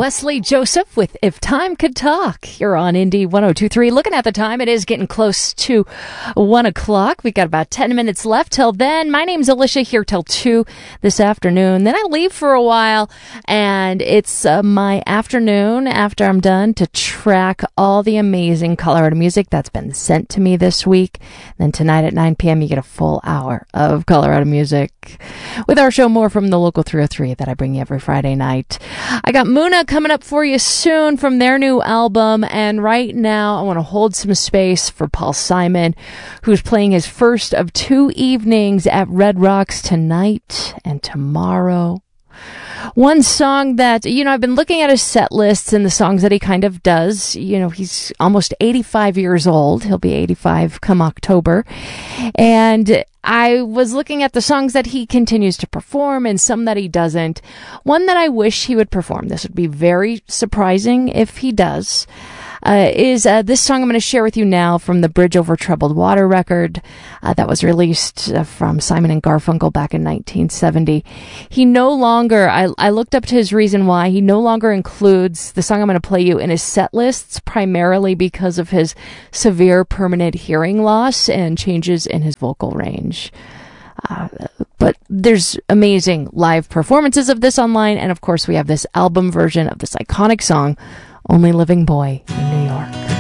Wesley Joseph with If Time Could Talk here on Indie 102.3. Looking at the time, it is getting close to 1 o'clock. We got about 10 minutes left till then. My name's Alicia, here till 2 this afternoon. Then I leave for a while, and it's my afternoon after I'm done to track all the amazing Colorado music that's been sent to me this week. Then tonight at 9 p.m., you get a full hour of Colorado music with our show More from the Local 303 that I bring you every Friday night. I got Muna coming up for you soon from their new album, and right now I want to hold some space for Paul Simon, who's playing his first of 2 evenings at Red Rocks tonight and tomorrow. One song that, I've been looking at his set lists and the songs that he kind of does. He's almost 85 years old. He'll be 85 come October. And I was looking at the songs that he continues to perform and some that he doesn't. One that I wish he would perform, this would be very surprising if he does, is this song I'm going to share with you now from the Bridge Over Troubled Water record that was released from Simon and Garfunkel back in 1970. He no longer, I looked up to his reason why, he no longer includes the song I'm going to play you in his set lists, primarily because of his severe permanent hearing loss and changes in his vocal range. But there's amazing live performances of this online, and of course we have this album version of this iconic song, Only Living Boy in New York.